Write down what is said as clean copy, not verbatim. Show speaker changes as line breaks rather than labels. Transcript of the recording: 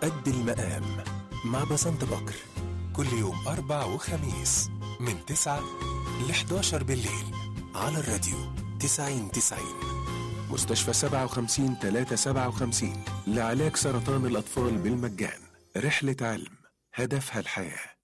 قد المقام مع بسنت بكر، كل يوم 4 وخميس من 9 ل 11 بالليل على الراديو 90-90. مستشفى 57-357 لعلاج سرطان الأطفال بالمجان. رحلة علم هدفها الحياة.